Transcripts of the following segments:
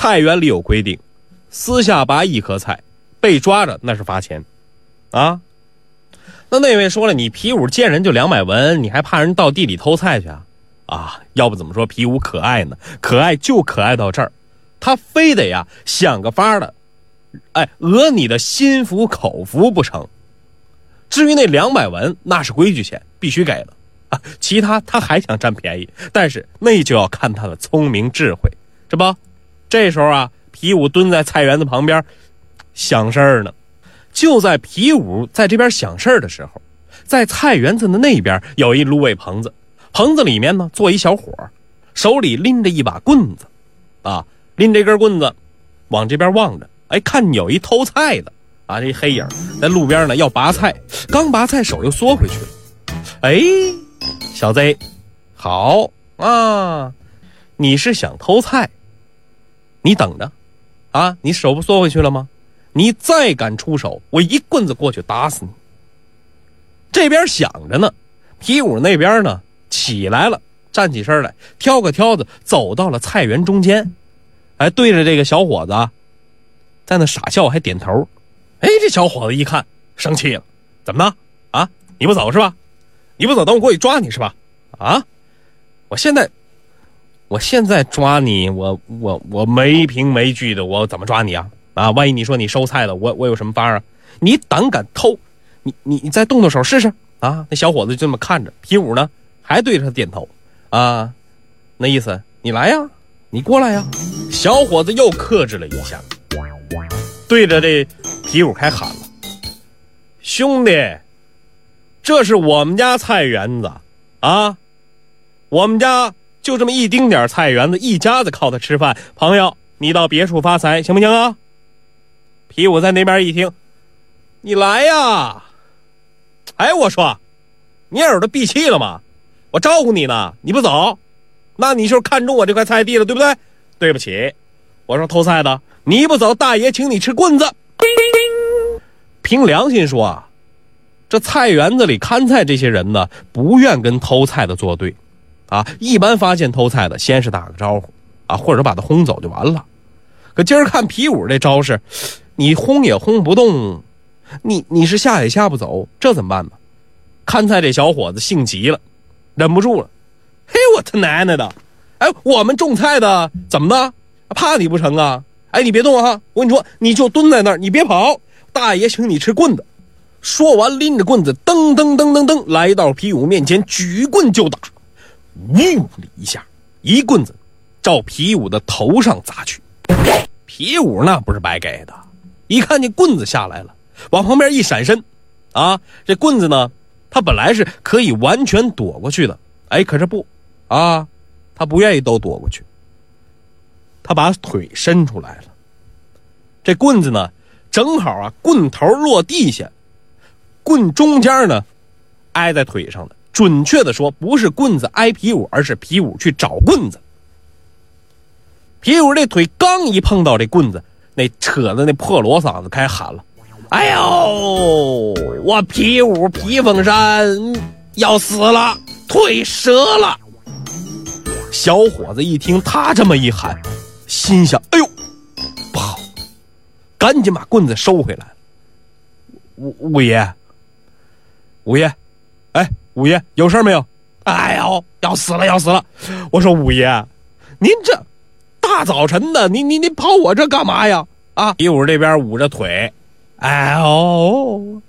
菜园里有规定，私下拔1颗菜，被抓着那是罚钱啊。那位说了，你皮五见人就200文，你还怕人到地里偷菜去啊？要不怎么说皮五可爱呢？可爱就可爱到这儿，他非得呀想个法的，讹你的心服口服不成。至于那200文，那是规矩钱，必须给了啊。其他他还想占便宜，但是那就要看他的聪明智慧。这时候啊，皮五蹲在菜园子旁边想事儿呢。就在皮五在这边想事儿的时候，在菜园子的那边有一芦苇棚子，棚子里面呢坐一小伙，手里拎着一把棍子啊，拎这根棍子往这边望着，看有一偷菜的啊，这黑影在路边呢要拔菜，刚拔菜手又缩回去了。小贼，好啊，你是想偷菜，你等着啊，你手不缩回去了吗？你再敢出手，我一棍子过去打死你。这边想着呢，皮五那边呢起来了，站起身来，挑个挑子走到了菜园中间，对着这个小伙子在那傻笑，还点头。这小伙子一看生气了，怎么的啊？你不走是吧？你不走，等我过去抓你是吧？啊！我现在抓你，我没凭没据的，我怎么抓你啊？万一你说你收菜了，我有什么法啊？你胆敢偷，你再动手试试啊！那小伙子就这么看着皮五呢，还对着他点头啊，那意思你来呀，你过来呀。小伙子又克制了一下，对着这皮五开喊了：兄弟，这是我们家菜园子啊，我们家就这么一丁点菜园子，一家子靠它吃饭，朋友你到别处发财行不行啊？皮五在那边一听，你来呀！我说你耳朵闭气了吗？我招呼你呢，你不走，那你就是看中我这块菜地了，对不对？对不起，我说偷菜的，你不走，大爷请你吃棍子。凭良心说啊，这菜园子里看菜这些人呢，不愿跟偷菜的作对啊。一般发现偷菜的，先是打个招呼啊，或者把他轰走就完了。可今儿看皮五这招式，你轰也轰不动，你是下也下不走，这怎么办呢？看菜这小伙子性急了，忍不住了。我他奶奶的！我们种菜的怎么的？怕你不成啊？你别动啊！我跟你说，你就蹲在那儿，你别跑，大爷请你吃棍子。说完拎着棍子噔噔噔噔噔来到皮五面前，举棍就打。呜的一下，一棍子照皮五的头上砸去。皮五那不是白给的，一看见棍子下来了，往旁边一闪身啊，这棍子呢他本来是可以完全躲过去的，可是不啊，他不愿意都躲过去，他把腿伸出来了。这棍子呢正好啊，棍头落地下，棍中间呢挨在腿上的，准确的说不是棍子挨皮五，而是皮五去找棍子。皮五这腿刚一碰到这棍子，那扯的那破锣嗓子开始喊了：哎呦，我皮五皮凤山要死了，腿折了。小伙子一听他这么一喊，心想：哎呦，不好，赶紧把棍子收回来。五爷，五爷有事没有？哎呦，要死了要死了！我说五爷，您这大早晨的，你跑我这干嘛呀？啊！皮五这边捂着腿，哎呦，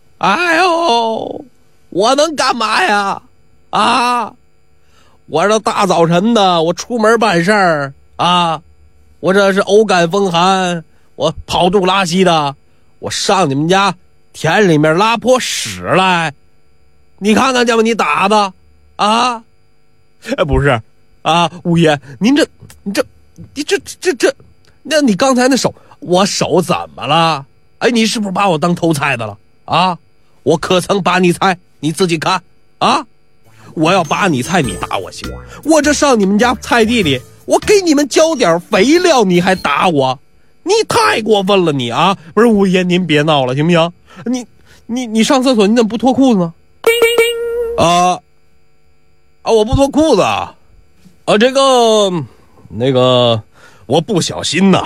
我能干嘛呀？啊！我这大早晨的，我出门办事儿啊，我这是偶感风寒，我跑肚拉稀的，我上你们家田里面拉泼屎来，你看看见吧，你打的啊？不是啊，五爷，你这，那你刚才那手，我手怎么了？你是不是把我当偷菜的了啊？我可曾拔你菜？你自己看啊！我要拔你菜，你打我行？我这上你们家菜地里，我给你们浇点肥料，你还打我？你太过分了，你啊！不是五爷，您别闹了，行不行？你上厕所，你怎么不脱裤子呢？我不脱裤子啊，这个那个我不小心呐。